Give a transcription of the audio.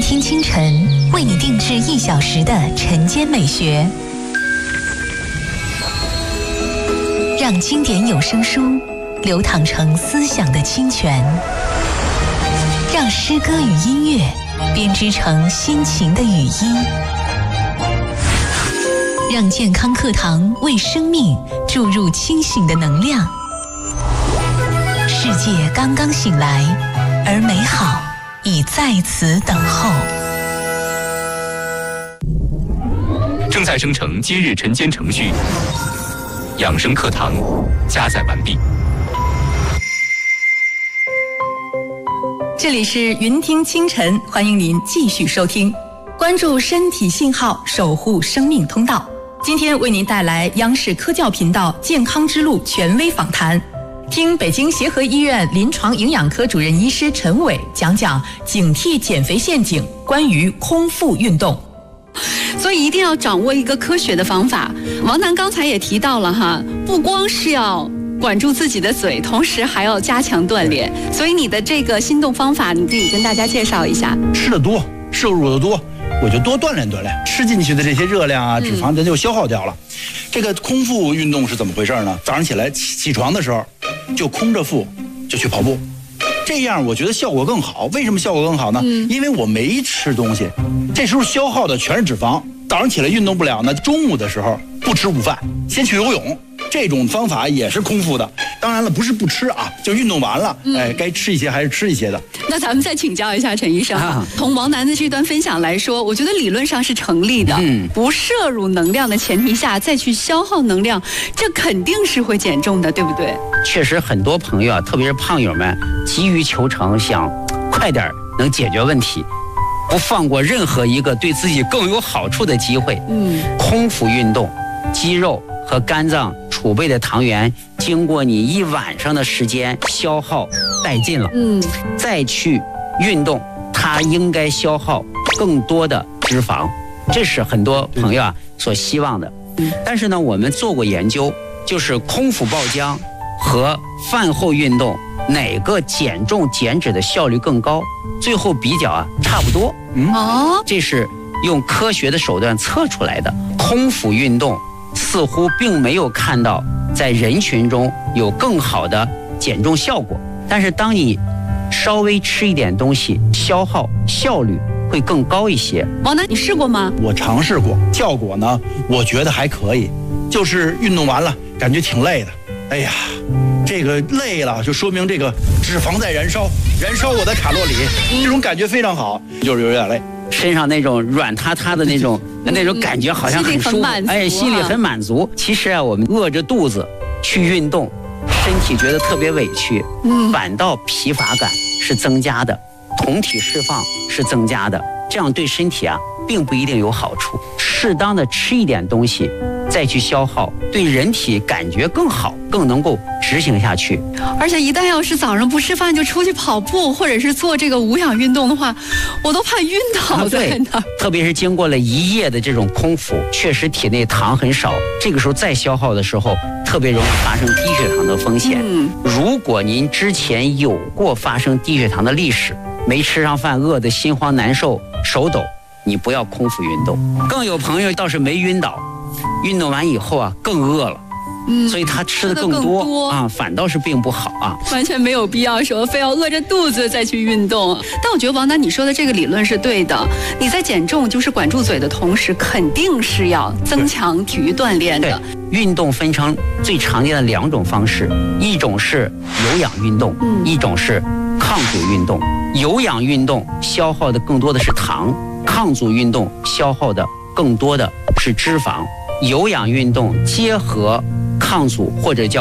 听清晨，为你定制1小时的晨间美学，让经典有声书流淌成思想的清泉，让诗歌与音乐编织成心情的语音，让健康课堂为生命注入清醒的能量。世界刚刚醒来，而美好已在此等候。 正在生成今日晨间程序，养生课堂加载完毕。 这里是云听清晨，欢迎您继续收听，关注身体信号，守护生命通道。今天为您带来央视科教频道健康之路权威访谈，听北京协和医院临床营养科主任医师陈伟讲讲警惕减肥陷阱，关于空腹运动。 所以一定要掌握一个科学的方法。王楠刚才也提到了哈，不光是要管住自己的嘴，同时还要加强锻炼。所以你的这个心动方法，你可以跟大家介绍一下。 吃的多，摄入的多，我就多锻炼锻炼，吃进去的这些热量啊、脂肪，咱就消耗掉了。这个空腹运动是怎么回事呢？早上起来起床的时候，就空着腹就去跑步，这样我觉得效果更好。为什么效果更好呢？因为我没吃东西，这时候消耗的全是脂肪。早上起来运动不了呢，中午的时候不吃午饭，先去游泳。这种方法也是空腹的，当然了，不是不吃啊，就运动完了，该吃一些还是吃一些的。 那咱们再请教一下陈医生，从王楠的这段分享来说，我觉得理论上是成立的。不摄入能量的前提下再去消耗能量，这肯定是会减重的，对不对？ 确实，很多朋友啊，特别是胖友们，急于求成，想快点能解决问题，不放过任何一个对自己更有好处的机会。空腹运动，肌肉和肝脏储备的糖原经过你一晚上的时间消耗殆尽了，再去运动，它应该消耗更多的脂肪，这是很多朋友啊所希望的。但是呢，我们做过研究，就是空腹爆浆和饭后运动哪个减重减脂的效率更高，最后比较啊差不多。这是用科学的手段测出来的。空腹运动似乎并没有看到在人群中有更好的减重效果，但是当你稍微吃一点东西，消耗效率会更高一些。 王楠，你试过吗？ 我尝试过，效果呢，我觉得还可以，就是运动完了感觉挺累的。哎呀，这个累了就说明这个脂肪在燃烧我的卡路里，这种感觉非常好，就是有点累。 身上那种软塌塌的那种感觉好像很舒服，心里很满足。其实啊，我们饿着肚子去运动，身体觉得特别委屈，反倒疲乏感是增加的，酮体释放是增加的，这样对身体啊并不一定有好处。适当的吃一点东西再去消耗，对人体感觉更好，更能够执行下去。 而且一旦要是早上不吃饭就出去跑步，或者是做这个无氧运动的话，我都怕晕倒在那儿。 特别是经过了一夜的这种空腹，确实体内糖很少，这个时候再消耗的时候，特别容易发生低血糖的风险。如果您之前有过发生低血糖的历史，没吃上饭，饿得心慌难受、手抖，你不要空腹运动。更有朋友倒是没晕倒，运动完以后啊更饿了，所以他吃的更多啊，反倒是并不好啊。 完全没有必要说非要饿着肚子再去运动。但我觉得王楠你说的这个理论是对的，你在减重就是管住嘴的同时，肯定是要增强体育锻炼的。 运动分成最常见的2种方式，一种是有氧运动，一种是抗阻运动。有氧运动消耗的更多的是糖，抗阻运动消耗的更多的是脂肪。有氧运动结合抗阻或者叫